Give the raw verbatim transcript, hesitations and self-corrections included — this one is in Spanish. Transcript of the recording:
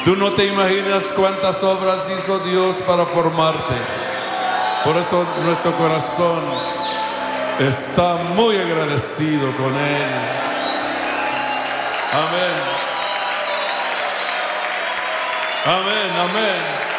Tú no te imaginas cuántas obras hizo Dios para formarte. Por eso nuestro corazón está muy agradecido con Él. Amén. Amén, amén.